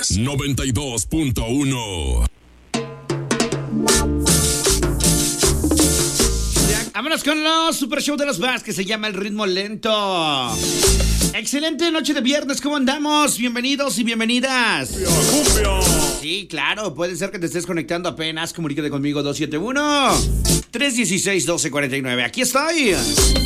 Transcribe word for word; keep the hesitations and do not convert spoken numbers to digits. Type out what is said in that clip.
noventa y dos punto uno. Vámonos con los Super Show de los Vaz, que se llama El Ritmo Lento. Excelente noche de viernes, ¿cómo andamos? Bienvenidos y bienvenidas. Cumbia. Sí, claro, puede ser que te estés conectando apenas. Comunícate conmigo dos siete uno, tres uno seis, uno dos cuatro nueve. Aquí estoy.